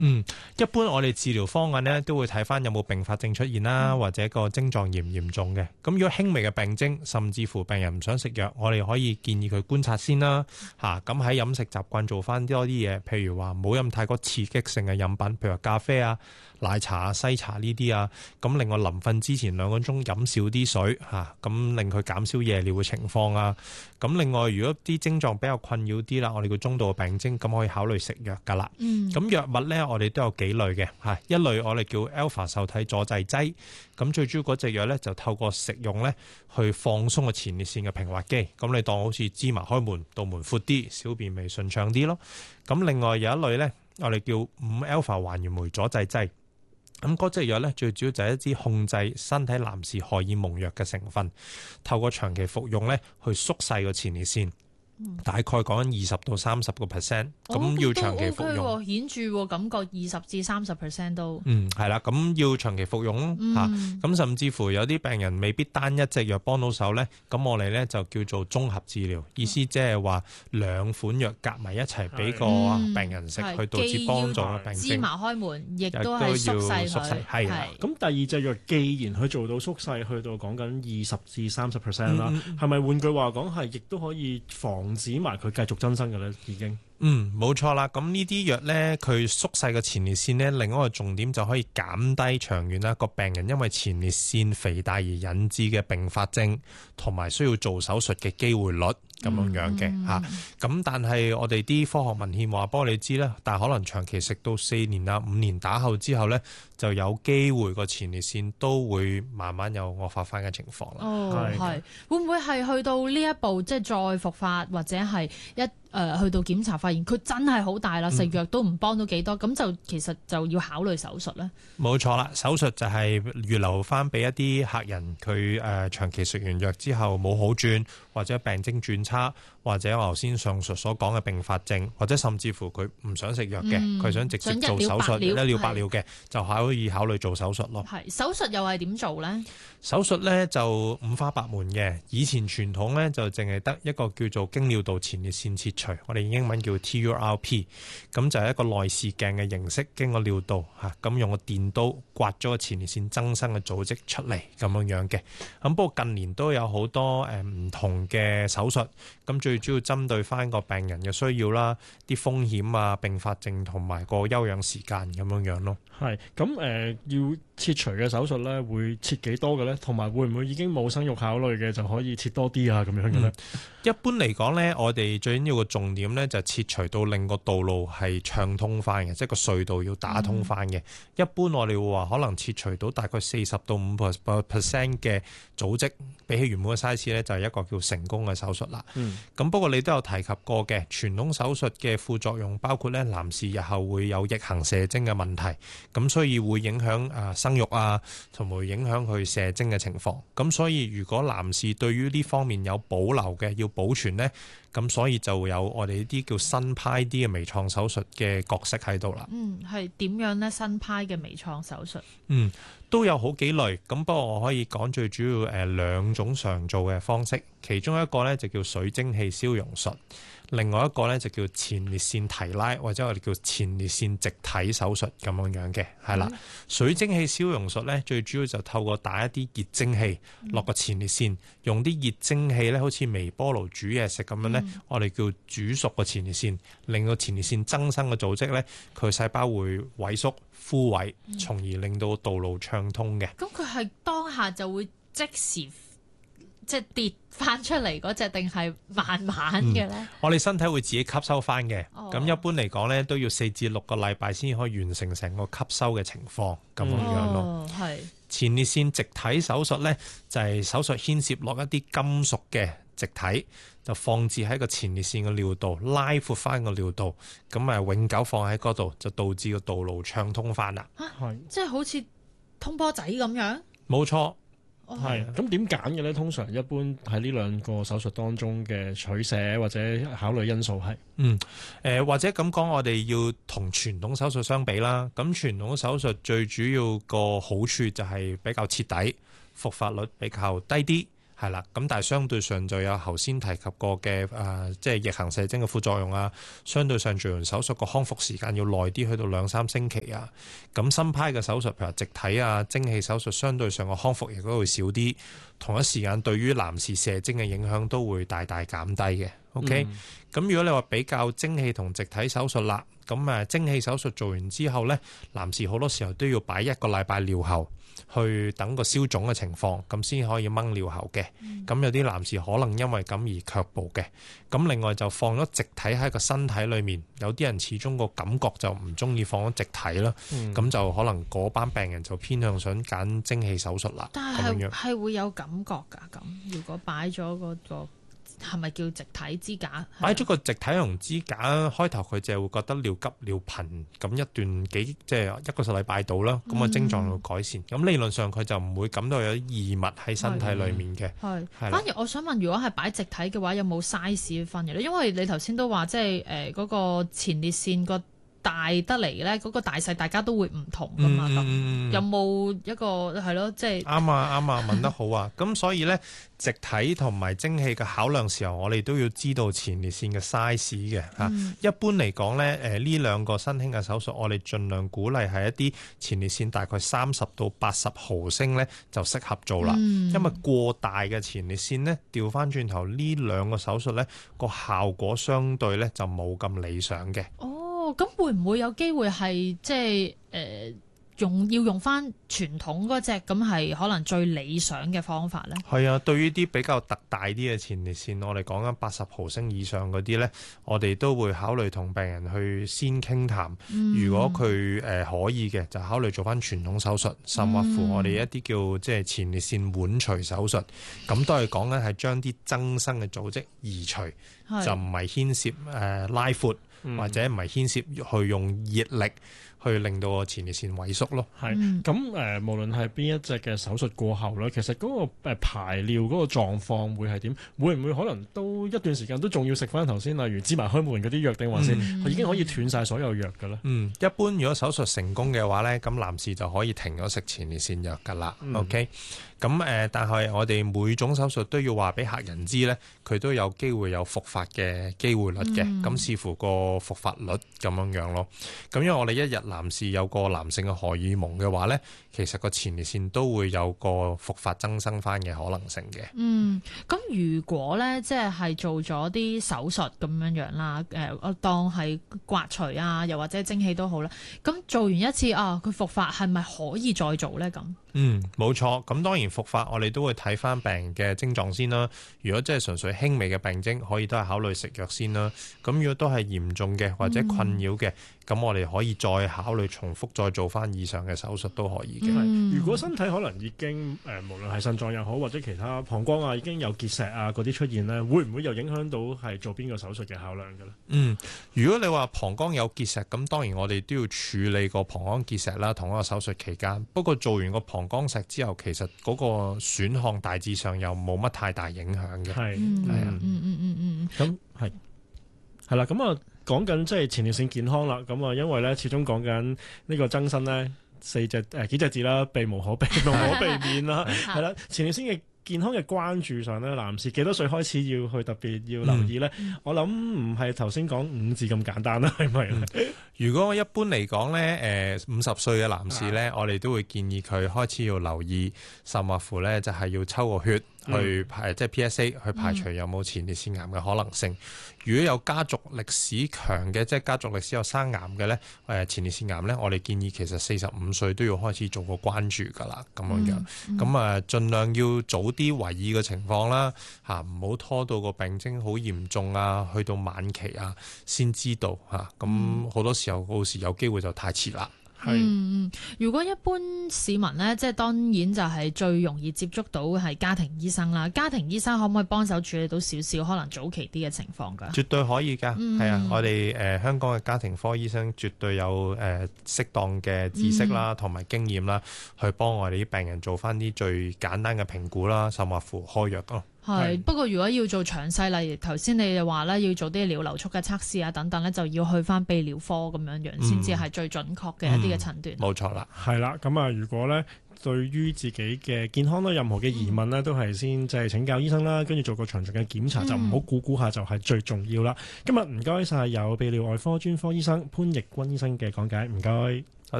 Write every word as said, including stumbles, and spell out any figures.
嗯，一般我哋治療方案咧都會睇翻有冇併發症出現啦，或者個症狀嚴唔嚴重嘅。咁如果輕微嘅病徵，甚至乎病人唔想食藥，我哋可以建議佢觀察先啦。嚇，咁喺飲食習慣做翻多啲嘢，譬如話唔好飲太過刺激性嘅飲品，譬如話咖啡啊、奶茶啊、西茶呢啲啊。咁另外臨瞓之前兩個鐘飲少啲水嚇，咁令佢減少夜尿嘅情況啊。咁另外如果啲症狀比較困擾啲啦，我哋個中度嘅病徵，咁可以考慮食藥噶啦。咁、嗯、藥物咧，我哋都有幾類嘅嚇，一類我哋叫 alpha 受體阻滯劑，咁最主要嗰隻藥咧就透過食用咧去放鬆個前列腺嘅平滑肌，咁你當好似芝麻開門，道門闊啲，小便咪順暢啲咯。咁另外有一類咧，我哋叫五 alpha 還原酶阻滯劑，咁嗰隻藥咧最主要就係一支控制身體男士荷爾蒙藥嘅成分，透過長期服用咧去縮細個前列腺。大概講緊二十到三十個 percent， 咁要長期服用， 哦、顯著感覺二十至三十 percent 都， 嗯係啦，咁要長期服用嚇，咁、嗯、甚至乎有啲病人未必單一隻藥幫到手咧，咁我哋咧就叫做綜合治療，意思即係話兩款藥夾埋一齊俾個病人食，去導致幫助嘅病徵。 芝麻開門，亦都係縮細佢。 係啦， 咁第二隻藥既然佢做到縮細，去到講緊二十至三十 percent 啦，係咪換句話講係亦都可以防止埋佢繼續增生嘅咧？已經嗯冇錯啦。咁呢啲藥咧，佢縮細個前列腺咧，另一個重點就可以減低長遠啦個病人因為前列腺肥大而引致嘅併發症，同埋需要做手術嘅機會率咁樣樣嘅嚇。咁、嗯、但係我哋啲科學文獻話幫你知咧，但係可能長期食到四年啊五年打後之後咧，就有機會個前列腺都會慢慢有惡化翻嘅情況啦。 哦，係會唔會係去到呢一步，即係再復發或者係一？誒、呃、去到檢查發現佢真係好大啦，食藥都唔幫到幾多，咁、嗯、就其實就要考慮手術咧。冇錯啦，手術就係預留翻俾一啲客人，佢誒、呃、長期食完藥之後冇好轉，或者病徵轉差，或者我頭先上述所講嘅併發症，或者甚至乎佢唔想食藥嘅，佢、嗯、想直接做手術一了百了嘅，就可以考慮做手術咯。 係手術又係點做咧？ 手術咧就五花八門嘅，以前傳統咧就淨係得一個叫做經尿道前列腺切除，我哋英文叫 T U R P， 咁就係一個內視鏡嘅形式，經過尿道嚇，咁用個電刀刮咗個前列腺增生嘅組織出嚟咁樣樣嘅。咁不過近年都有好多誒唔同嘅手術，咁最主要針對翻個病人嘅需要啦，啲風險啊、併發症同埋個休養時間咁樣樣咯。 係咁誒，要切除嘅手術咧，會切幾多嘅咧？同埋會唔會已經冇生育考慮嘅就可以切多啲啊？咁樣嘅咧？ 一般嚟講咧，我哋最緊要嘅重點咧就切除到令個道路係暢通翻嘅，即係個隧道要打通翻嘅、嗯。一般我哋會話可能切除到大概四十到五 percent 嘅組織，比起原本嘅 size 咧，就係一個叫成功嘅手術啦。咁、嗯、不過你都有提及過嘅傳統手術嘅副作用，包括咧男士日後會有逆行射精嘅問題，咁所以會影響啊生育啊，同埋影響佢射精嘅情況。咁所以如果男士對於呢方面有保留嘅，要保存呢，咁所以就有我哋呢啲叫新派啲嘅微創手術嘅角色喺度啦。 嗯，係點樣呢？新派嘅微創手術， 嗯，都有好幾類。咁不過我可以講最主要誒兩種常做嘅方式，其中一個呢就叫水蒸氣消融術。另外一個咧就叫前列腺提拉，或者我哋叫前列腺植體手術咁樣樣嘅，係啦、嗯。水蒸氣消融術咧，最主要就透過打一啲熱蒸氣落個前列腺，嗯、用啲熱蒸氣咧，好似微波爐煮嘢食咁樣咧、嗯，我哋叫煮熟個前列腺，令到前列腺增生嘅組織咧，佢細胞會萎縮枯萎，從而令到道路暢通嘅。咁佢係當下就會即時即係跌翻出嚟嗰隻，定係慢慢嘅咧、嗯？我哋身體會自己吸收翻嘅。咁、哦、一般嚟講咧，都要四至六個禮拜先可以完成成個吸收嘅情況咁樣樣咯。係、哦、前列腺植體手術咧，就係、是、手術牽涉落一啲金屬嘅植體，就放置喺個前列腺嘅尿道，拉闊翻個尿道，咁啊永久放喺嗰度，就導致個道路暢通翻啦。係即係好似通波仔咁樣。冇錯。係，咁點揀嘅咧？通常一般喺呢兩個手術當中嘅取捨或者考慮因素係，嗯，誒、呃、或者咁講，我哋要同傳統手術相比啦。咁傳統手術最主要個好處就係比較徹底，復發率比較低啲。 係啦，咁但係相對上就有頭先提及過嘅誒、呃，即係逆行射精嘅副作用啊。相對上做完手術個康復時間要耐啲，去到兩三星期啊。咁新派嘅手術，譬如話植體啊、精氣手術，相對上個康復亦都會少啲。同一時間對於男士射精嘅影響都會大大減低嘅。OK，咁、嗯、如果你話比較精氣同植體手術啦，咁誒精氣手術做完之後呢，男士好多時候都要擺一個禮拜尿後，去等個消腫嘅情況，咁先可以掹尿喉嘅。咁、嗯、有啲男士可能因為咁而卻步嘅。咁另外就放咗植體喺個身體裏面，有啲人始終個感覺就唔中意放咗植體啦。咁、嗯、就可能嗰班病人就偏向想揀精氣手術啦。 但係係會有感覺㗎。咁如果擺咗嗰個係咪叫植體支架？ 擺咗個植體同支架，開頭佢就係會覺得尿急尿頻，咁一段幾即係一個禮拜到啦，咁個症狀會改善。咁、嗯、理論上佢就唔會感到有異物喺身體裡面嘅。係， 反而我想問，如果係擺植體嘅話，有冇 size 分嘅咧？因為你頭先都話即係誒嗰個前列腺個大得嚟咧，嗰、那個大細大家都會唔同噶嘛。咁、嗯、有冇一個係咯？即係啱啊啱啊，問得好啊！咁所以咧，植體同埋精氣嘅考量時候，我哋都要知道前列腺嘅 size 嘅嚇。嗯、一般嚟講咧，誒呢兩個新興嘅手術，我哋盡量鼓勵係一啲前列腺大概三十到八十毫升咧，就適合做啦。嗯、因為過大嘅前列腺咧，調翻轉頭呢兩個手術咧，個效果相對咧就冇咁理想嘅。 哦，咁會唔會有機會係即係誒？呃用要用翻傳統嗰隻咁係可能最理想嘅方法咧？ 係啊，對於啲比較特大啲嘅前列腺，我哋講緊八十毫升以上嗰啲咧，我哋都會考慮同病人去先傾談，談。嗯、如果佢誒、呃、可以嘅，就考慮做翻傳統手術，甚或乎我哋一啲叫即係前列腺剜除手術。咁都係講緊係將啲增生嘅組織移除，是就唔係牽涉誒、呃、拉闊，嗯、或者唔係牽涉去用熱力。去令到個前列腺萎縮咯。 係咁誒，無論係邊一隻嘅手術過後咧，其實嗰個誒排尿嗰個狀況會係點？會唔會可能都一段時間都仲要食翻頭先，例如芝麻開門嗰啲藥，定還是佢已經可以斷晒所有藥㗎咧？ 嗯，一般如果手術成功嘅話咧，咁男士就可以停咗食前列腺藥㗎啦。嗯、OK。咁誒，但係我哋每種手術都要話俾客人知咧，佢都有機會有復發嘅機會率嘅。咁、嗯、視乎個復發率咁樣樣咯。咁因為我哋一日男士有個男性嘅荷爾蒙嘅話咧，其實個前列腺都會有個復發增生翻嘅可能性嘅。 嗯，咁如果咧即係係做咗啲手術咁樣樣啦，誒，我當係刮除啊，又或者精氣都好啦。咁做完一次啊，佢復發係咪可以再做咧？咁嗯，冇錯。咁當然復發，我哋都會睇翻病人嘅症狀先啦。如果真係純粹輕微嘅病徵，可以都係考慮食藥先啦。咁如果都係嚴重嘅或者困擾嘅，咁、嗯、我哋可以再考慮重複再做翻以上嘅手術都可以嘅。 嗯、如果身體可能已經誒、呃，無論係腎臟又好或者其他膀胱啊，已經有結石啊嗰啲出現咧，會唔會又影響到係做邊個手術嘅考量嘅咧？嗯， 如果你話膀胱有結石，咁當然我哋都要處理個膀胱結石啦，同一個手術期間。不過做完個膀胱石之後，其實嗰個選項大致上又冇乜太大影響嘅。 係， 係啊， 嗯嗯嗯嗯， 咁係係啦，咁啊講緊即係前列腺健康啦。咁啊，因為咧始終講緊呢個增生咧四隻誒、呃、幾隻字啦，避無可避，無可避免啦。係啦，前列腺嘅健康嘅關注上咧，男士幾多歲開始要去特別要留意咧？嗯、我諗唔係頭先講五字咁簡單啦，係咪、嗯？ 如果一般嚟講咧，誒五十歲嘅男士咧，啊、我哋都會建議佢開始要留意，甚或乎咧就係要抽個血。去排即係 P S A 去排除有冇前列腺癌嘅可能性。嗯、如果有家族歷史強嘅，即係家族歷史有生癌嘅咧，誒前列腺癌咧，我哋建議其實四十五歲都要開始做個關注㗎啦，咁樣樣。咁啊、嗯，嗯、盡量要早啲為意嘅情況啦，嚇唔好拖到個病徵好嚴重啊，去到晚期啊先知道嚇。咁好多時候到時有機會就太遲啦。 係，嗯，如果一般市民咧，即係當然就係最容易接觸到係家庭醫生啦。家庭醫生可唔可以幫手處理到少少可能早期啲嘅情況㗎？ 絕對可以㗎，係、嗯、啊！我哋誒、呃、香港嘅家庭科醫生絕對有誒、呃、適當嘅知識啦，同埋、嗯、經驗啦，去幫我哋啲病人做翻啲最簡單嘅評估啦，甚或乎開藥咯。 係，不過如果要做詳細，例如頭先你哋話咧，要做啲尿流速嘅測試啊等等咧，就要去翻泌尿科咁樣樣，先至係最準確嘅一啲嘅診斷。 冇、嗯嗯、錯啦， 係啦。咁啊，如果咧對於自己嘅健康咧任何嘅疑問咧，都係先即係請教醫生啦，跟住做個詳盡嘅檢查，嗯、就唔好估估下就係最重要啦。今日唔該晒有泌尿外科專科醫生潘奕君醫生嘅講解，唔該。